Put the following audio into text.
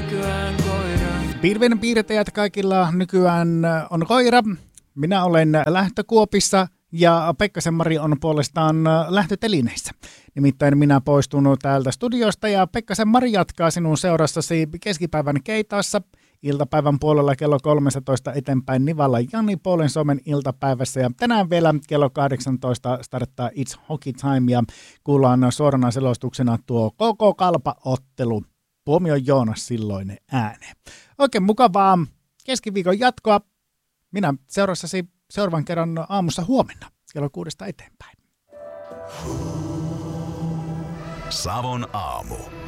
nykyään koira. Pilven piirtäjät kaikilla nykyään on koira. Minä olen lähtökuopissa ja Pekkasen Mari on puolestaan lähtötelineissä. Nimittäin minä poistun täältä studiosta ja Pekkasen Mari jatkaa sinun seurassasi keskipäivän keitaassa. Iltapäivän puolella kello 13 eteenpäin Nivalla Jani Suomen iltapäivässä. Ja tänään vielä kello 18 starttaa It's Hockey Time ja kuullaan suorana selostuksena tuo koko kalpa-ottelu. Tuomion Joonas Silloinen ääneen. Oikein mukavaa keskiviikon jatkoa. Minä seurassasi seuraavan kerran aamussa huomenna kello 6 eteenpäin. Savon aamu.